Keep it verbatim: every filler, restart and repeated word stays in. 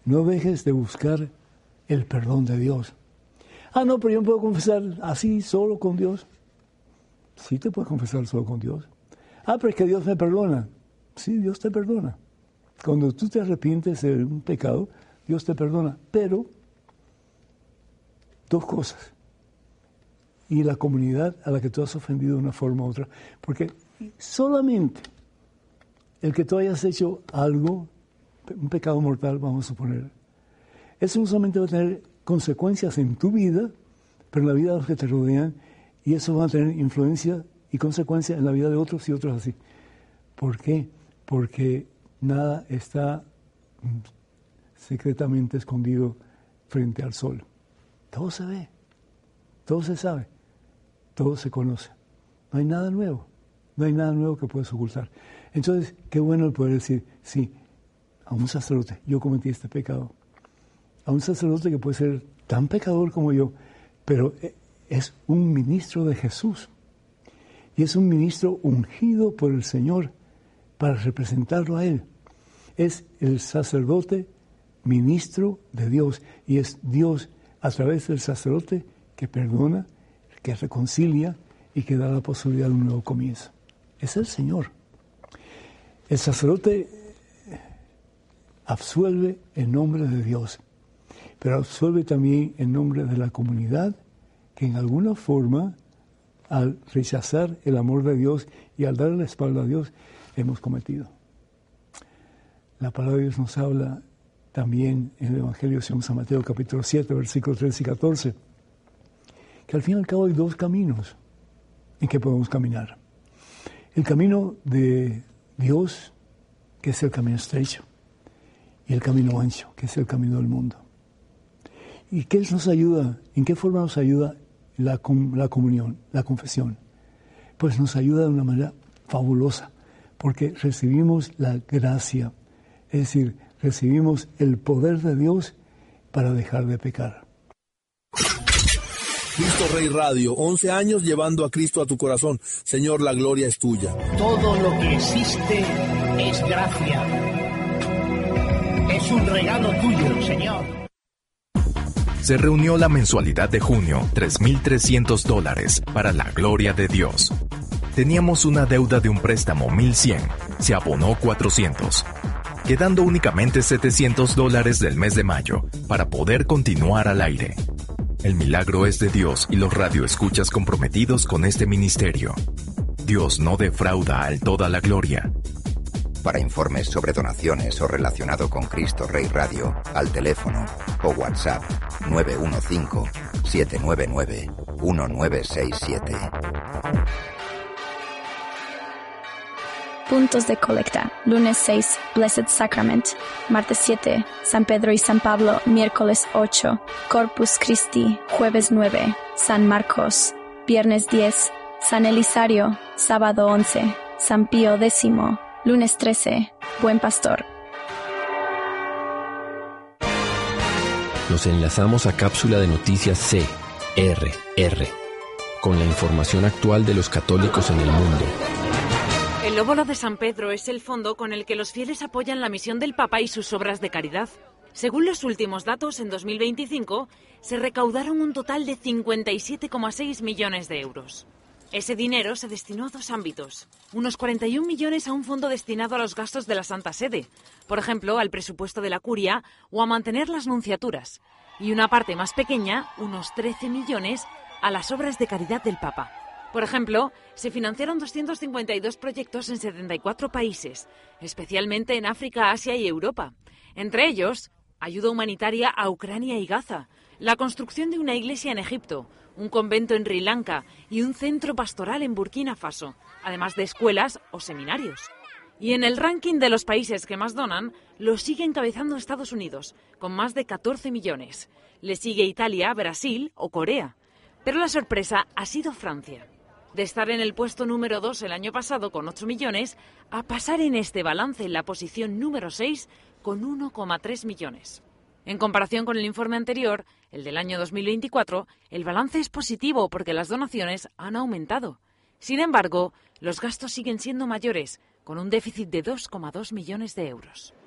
no dejes de buscar el perdón de Dios. Ah, no, pero yo me puedo confesar así, solo con Dios. Sí te puedes confesar solo con Dios. Ah, pero es que Dios me perdona. Sí, Dios te perdona. Cuando tú te arrepientes de un pecado, Dios te perdona. Pero, dos cosas. Y la comunidad a la que tú has ofendido de una forma u otra. Porque solamente el que tú hayas hecho algo, un pecado mortal, vamos a suponer, eso no solamente va a tener consecuencias en tu vida, pero en la vida de los que te rodean, y eso va a tener influencia y consecuencia en la vida de otros y otros así. ¿Por qué? Porque nada está secretamente escondido frente al sol. Todo se ve, todo se sabe, todo se conoce. No hay nada nuevo, no hay nada nuevo que puedas ocultar. Entonces, qué bueno el poder decir, sí, a un sacerdote, yo cometí este pecado. A un sacerdote que puede ser tan pecador como yo, pero es un ministro de Jesús. Y es un ministro ungido por el Señor para representarlo a Él. Es el sacerdote ministro de Dios. Y es Dios a través del sacerdote que perdona, que reconcilia y que da la posibilidad de un nuevo comienzo. Es el Señor. El sacerdote absuelve en nombre de Dios, pero absuelve también en nombre de la comunidad que en alguna forma, al rechazar el amor de Dios y al darle la espalda a Dios, hemos cometido. La palabra de Dios nos habla también en el Evangelio según San Mateo, capítulo siete, versículos trece y catorce, que al fin y al cabo hay dos caminos en que podemos caminar. El camino de Dios, que es el camino estrecho, y el camino ancho, que es el camino del mundo. ¿Y qué nos ayuda? ¿En qué forma nos ayuda la, la comunión, la confesión? Pues nos ayuda de una manera fabulosa, porque recibimos la gracia, es decir, recibimos el poder de Dios para dejar de pecar. Cristo Rey Radio, once años llevando a Cristo a tu corazón. Señor, la gloria es tuya. Todo lo que existe es gracia. Es un regalo tuyo, Señor. Se reunió la mensualidad de junio, tres mil trescientos dólares, para la gloria de Dios. Teníamos una deuda de un préstamo mil cien, se abonó cuatrocientos, quedando únicamente setecientos dólares del mes de mayo para poder continuar al aire. El milagro es de Dios y los radioescuchas comprometidos con este ministerio. Dios no defrauda al toda la gloria. Para informes sobre donaciones o relacionado con Cristo Rey Radio, al teléfono o WhatsApp nueve uno cinco, siete nueve nueve, uno nueve seis siete. Puntos de colecta. Lunes seis, Blessed Sacrament. Martes siete, San Pedro y San Pablo. Miércoles ocho, Corpus Christi. Jueves nueve, San Marcos. Viernes diez, San Elisario. Sábado once, San Pío X. Lunes trece, Buen Pastor. Nos enlazamos a cápsula de noticias C R R con la información actual de los católicos en el mundo. El Óbolo de San Pedro es el fondo con el que los fieles apoyan la misión del Papa y sus obras de caridad. Según los últimos datos, en dos mil veinticinco se recaudaron un total de cincuenta y siete coma seis millones de euros. Ese dinero se destinó a dos ámbitos. Unos cuarenta y un millones a un fondo destinado a los gastos de la Santa Sede, por ejemplo, al presupuesto de la Curia o a mantener las nunciaturas. Y una parte más pequeña, unos trece millones, a las obras de caridad del Papa. Por ejemplo, se financiaron doscientos cincuenta y dos proyectos en setenta y cuatro países, especialmente en África, Asia y Europa. Entre ellos, ayuda humanitaria a Ucrania y Gaza, la construcción de una iglesia en Egipto, un convento en Sri Lanka y un centro pastoral en Burkina Faso, además de escuelas o seminarios. Y en el ranking de los países que más donan, lo sigue encabezando Estados Unidos, con más de catorce millones. Le sigue Italia, Brasil o Corea. Pero la sorpresa ha sido Francia. De estar en el puesto número dos el año pasado con ocho millones, a pasar en este balance en la posición número seis con uno coma tres millones. En comparación con el informe anterior, el del año dos mil veinticuatro, el balance es positivo porque las donaciones han aumentado. Sin embargo, los gastos siguen siendo mayores, con un déficit de dos coma dos millones de euros.